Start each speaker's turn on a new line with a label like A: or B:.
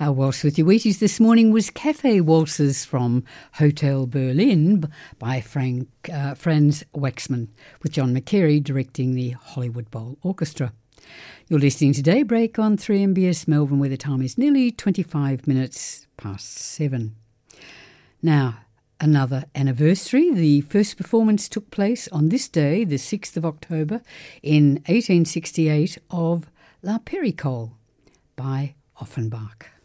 A: Our Waltz with Your Wheaties this morning was Cafe Waltzes from Hotel Berlin by Franz Waxman, with John McCary directing the Hollywood Bowl Orchestra. You're listening to Daybreak on 3MBS Melbourne, where the time is nearly 25 minutes past 7. Now, another anniversary. The first performance took place on this day, the 6th of October, in 1868, of La Péricole by Offenbach.